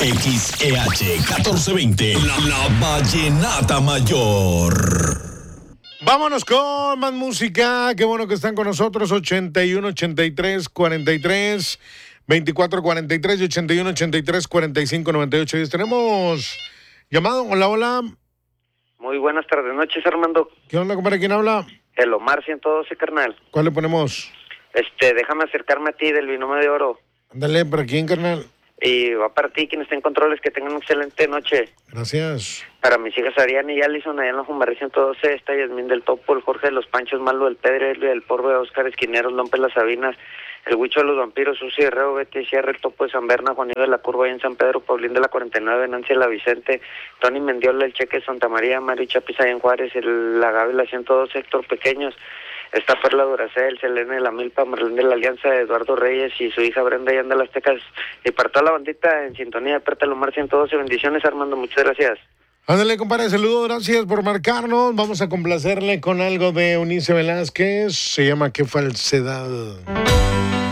XEH 1420, la Vallenata Mayor. Vámonos con más música. Qué bueno que están con nosotros. 81 83 43 24 43 y 81 83 45 98 10. Tenemos llamado. Hola, hola. Muy buenas tardes, noches, Armando. ¿Qué onda, compadre? ¿Quién habla? El Omar 112, carnal. ¿Cuál le ponemos? Déjame acercarme a ti del binomio de oro. Ándale, ¿para quién, carnal? Y va para ti, quien esté en controles, que tengan una excelente noche. Gracias. Para mis hijas Ariana y Allison, allá en la Jumbarrí 112, está Yasmín del Topo, el Jorge de los Panchos, Malo del Pedro, Elvia del Porro, Oscar Esquineros, López Las Sabinas, el Huicho de los Vampiros, Susi Herrero, Betty Sierra, el Topo de San Berna, Juanillo de la Curva, ahí en San Pedro, Paulín de la 49, Nancy de la Vicente, Tony Mendiola, el Cheque de Santa María, Mario Chapis, allá en Juárez, la Gaby, la 112, Héctor Pequeños, está Perla Duracel, Selene de la Milpa, Marlene de la Alianza, Eduardo Reyes y su hija Brenda y anda las Tecas. Y para toda la bandita en sintonía, Perta Lomar 112, bendiciones, Armando, muchas gracias. Ándale, compadre, saludos, gracias por marcarnos. Vamos a complacerle con algo de Eunice Velázquez. Se llama Qué falsedad.